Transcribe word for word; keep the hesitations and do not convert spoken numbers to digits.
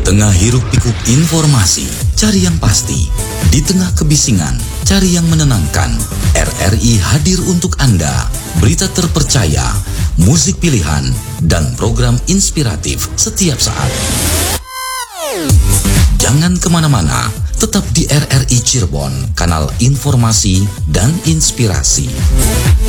tengah hiruk-pikuk informasi, cari yang pasti. Di tengah kebisingan, cari yang menenangkan. R R I hadir untuk Anda. Berita terpercaya, musik pilihan, dan program inspiratif setiap saat. Jangan kemana-mana, tetap di R R I Cirebon, kanal informasi dan inspirasi.